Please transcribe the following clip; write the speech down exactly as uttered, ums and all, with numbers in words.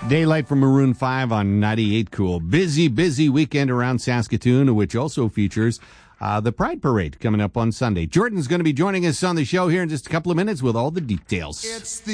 Daylight from Maroon five on ninety-eight Cool. Busy, busy weekend around Saskatoon, which also features uh, the Pride Parade coming up on Sunday. Jordan's going to be joining us on the show here in just a couple of minutes with all the details. It's the